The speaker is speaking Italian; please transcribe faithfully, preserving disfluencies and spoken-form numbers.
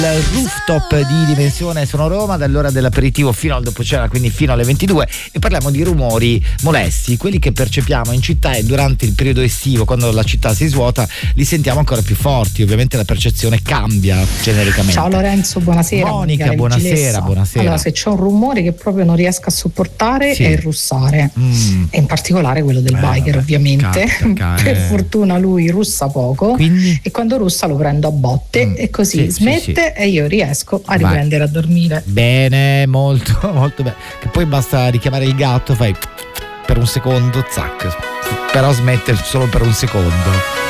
Il rooftop di Dimensione Sono Roma, dall'ora dell'aperitivo fino al dopo cena, quindi fino alle ventidue, e parliamo di rumori molesti, quelli che percepiamo in città e durante il periodo estivo, quando la città si svuota, li sentiamo ancora più forti. Ovviamente la percezione cambia genericamente. Ciao Lorenzo, buonasera. Monica, buonasera, buonasera. Allora, se c'è un rumore che proprio non riesco a sopportare, sì, è il russare, mm. e in particolare quello del eh, biker, vabbè, ovviamente. Capita, per eh. fortuna lui russa poco, quindi? E quando russa lo prendo a botte, mm. e così sì, smette, sì, sì. E io riesco a riprendere Vai. a dormire. Bene, molto molto bene. Che poi basta richiamare il gatto, fai per un secondo, zac, però smette solo per un secondo.